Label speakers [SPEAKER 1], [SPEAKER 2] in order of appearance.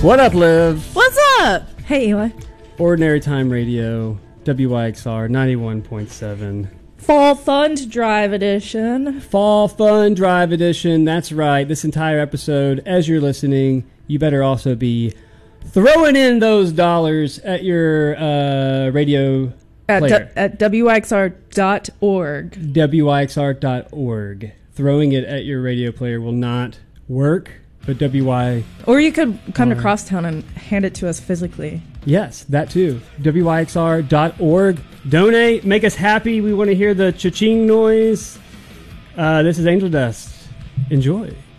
[SPEAKER 1] What up, Liv?
[SPEAKER 2] What's up? Hey, Eli.
[SPEAKER 1] Ordinary Time Radio, WYXR 91.7.
[SPEAKER 2] Fall Fund Drive Edition.
[SPEAKER 1] Fall Fun Drive Edition. That's right. This entire episode, as you're listening, you better also be throwing in those dollars at your radio player.
[SPEAKER 2] At WYXR.org.
[SPEAKER 1] WYXR.org. Throwing it at your radio player will not work, but WY...
[SPEAKER 2] Or you could come to Crosstown and hand it to us physically.
[SPEAKER 1] Yes, that too. WYXR.org. Donate. Make us happy. We want to hear the cha-ching noise. This is Angel Dust. Enjoy.